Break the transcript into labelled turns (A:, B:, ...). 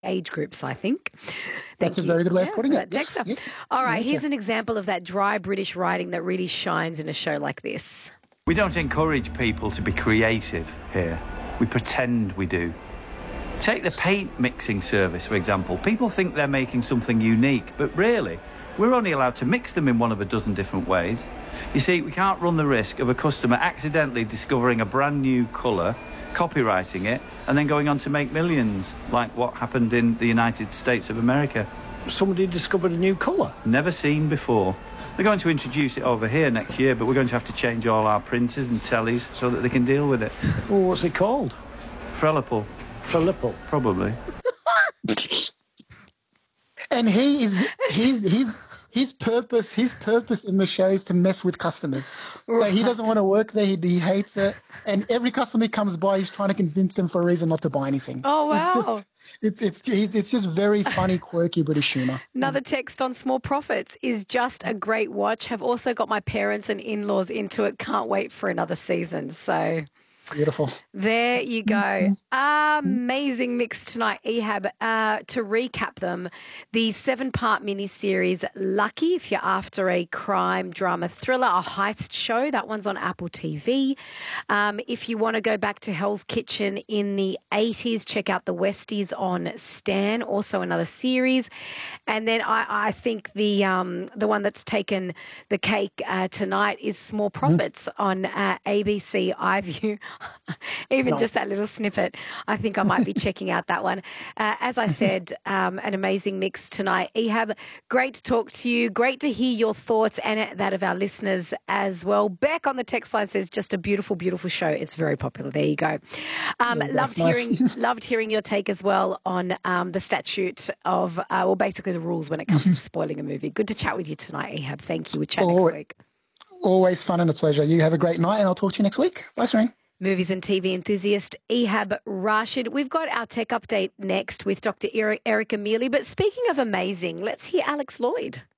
A: age groups, I think.
B: That's a very good way of putting it.
A: Yes, yes. All right, here's an example of that dry British writing that really shines in a show like this.
C: We don't encourage people to be creative here. We pretend we do. Take the paint mixing service, for example. People think they're making something unique, but really, we're only allowed to mix them in one of a dozen different ways. You see, we can't run the risk of a customer accidentally discovering a brand new colour, copywriting it, and then going on to make millions, like what happened in the United States of America.
D: Somebody discovered a new colour?
C: Never seen before. They're going to introduce it over here next year, but we're going to have to change all our printers and tellies so that they can deal with it.
D: Well, what's it called?
C: Frelipal.
D: Frelipal?
C: Probably.
B: And his purpose in the show is to mess with customers. So he doesn't want to work there. He hates it. And every customer he comes by, he's trying to convince them for a reason not to buy anything.
A: Oh, wow.
B: It's just very funny, quirky British humour.
A: Another text on Small Profits is just a great watch. Have also got my parents and in-laws into it. Can't wait for another season. So...
B: beautiful.
A: There you go. Amazing mix tonight, Ehab. To recap them, the 7-part miniseries Lucky, if you're after a crime drama thriller, a heist show, that one's on Apple TV. If you want to go back to Hell's Kitchen in the 80s, check out The Westies on Stan, also another series. And then I think the one that's taken the cake tonight is Small Profits on ABC iView. Even just that little snippet, I think I might be checking out that one. As I said, an amazing mix tonight. Ehab, great to talk to you. Great to hear your thoughts and that of our listeners as well. Beck on the text line says, just a beautiful, beautiful show. It's very popular. There you go. Loved hearing your take as well on the statute of, basically the rules when it comes to spoiling a movie. Good to chat with you tonight, Ehab. Thank you. We'll chat next week.
B: Always fun and a pleasure. You have a great night and I'll talk to you next week. Bye, Serene.
A: Movies and TV enthusiast Ehab Rashid. We've got our tech update next with Dr. Erica Mealy. But speaking of amazing, let's hear Alex Lloyd.